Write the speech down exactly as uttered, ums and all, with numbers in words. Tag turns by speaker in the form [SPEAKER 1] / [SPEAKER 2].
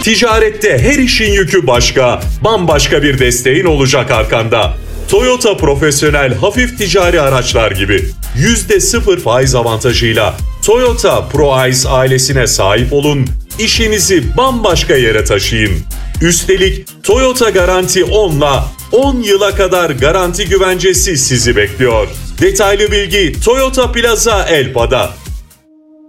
[SPEAKER 1] Ticarette her işin yükü başka, bambaşka bir desteğin olacak arkanda. Toyota Profesyonel Hafif Ticari Araçlar gibi yüzde sıfır faiz avantajıyla Toyota ProAce ailesine sahip olun, işinizi bambaşka yere taşıyın. Üstelik Toyota Garanti on'la on yıla kadar garanti güvencesi sizi bekliyor. Detaylı bilgi Toyota Plaza Elpa'da.